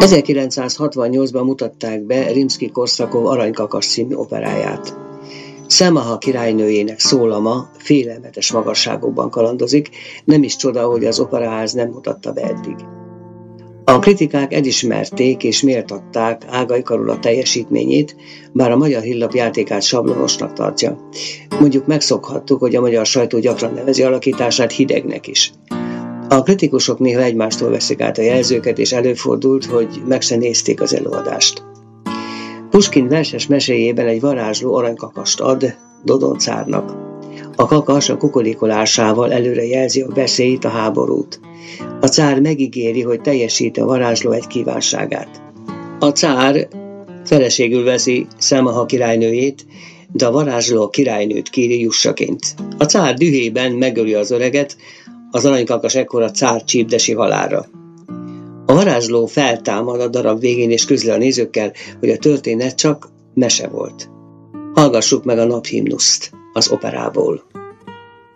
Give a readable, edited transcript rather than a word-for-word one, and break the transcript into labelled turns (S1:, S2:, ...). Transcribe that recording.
S1: 1968-ban mutatták be Rimszkij-Korsakov Aranykakas című operáját. Szelmaha királynőjének szólama félelmetes magasságokban kalandozik, nem is csoda, hogy az operaház nem mutatta be eddig. A kritikák elismerték és méltatták Ágai Karola teljesítményét, bár a Magyar Hírlap játékát sablonosnak tartja. Mondjuk megszokhattuk, hogy a magyar sajtó gyakran nevezi alakítását hidegnek is. A kritikusok néha egymástól veszik át a jelzőket, és előfordult, hogy meg se nézték az előadást. Puskin verses meséjében egy varázsló aranykakast ad Dodon cárnak. A kakas a kukorékolásával előre jelzi a veszélyt, a háborút. A cár megígéri, hogy teljesíti a varázsló egy kívánságát. A cár feleségül veszi Szelmaha királynőjét, de a varázsló a királynőt kéri jussaként. A cár dühében megöli az öreget, az aranykakas ekkor a cár csípdesi halálra. A varázsló feltámad a darab végén és közli a nézőkkel, hogy a történet csak mese volt. Hallgassuk meg a naphimnuszt az operából.